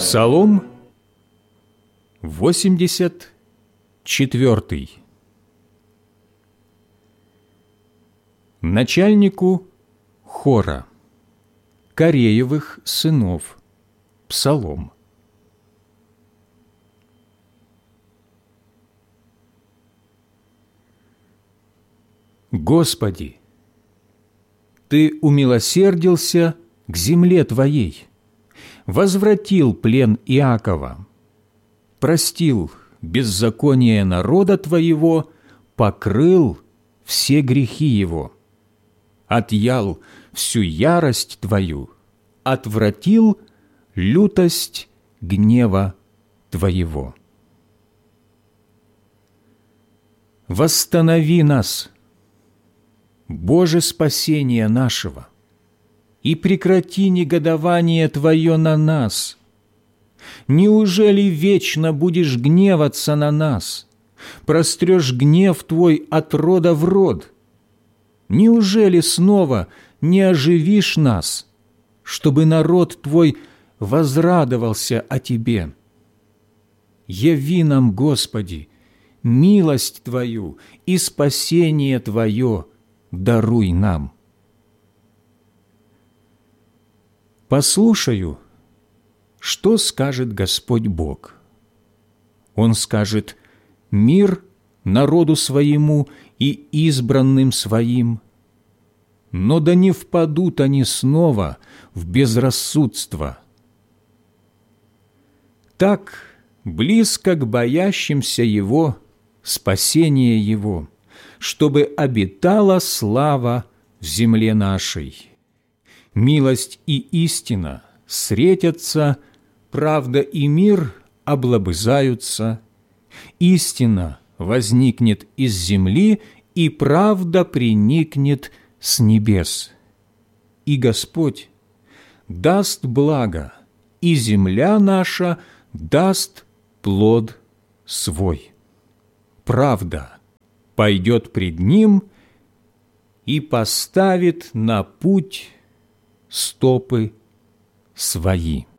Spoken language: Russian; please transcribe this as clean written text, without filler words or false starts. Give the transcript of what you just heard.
Псалом 84. Начальнику хора Кореевых сынов. Псалом. Господи, Ты умилосердился к земле Твоей, возвратил плен Иакова, простил беззаконие народа Твоего, покрыл все грехи его, отъял всю ярость Твою, отвратил лютость гнева Твоего. Восстанови нас, Боже спасения нашего, и прекрати негодование Твое на нас. Неужели вечно будешь гневаться на нас, прострешь гнев Твой от рода в род? Неужели снова не оживишь нас, чтобы народ Твой возрадовался о Тебе? Яви нам, Господи, милость Твою и спасение Твое даруй нам. Послушаю, что скажет Господь Бог. Он скажет: мир народу своему и избранным своим, но да не впадут они снова в безрассудство. Так близко к боящимся Его спасение Его, чтобы обитала слава в земле нашей. Милость и истина встретятся, правда и мир облобызаются. Истина возникнет из земли, и правда приникнет с небес. И Господь даст благо, и земля наша даст плод свой. Правда пойдет пред Ним и поставит на путь стопы свои.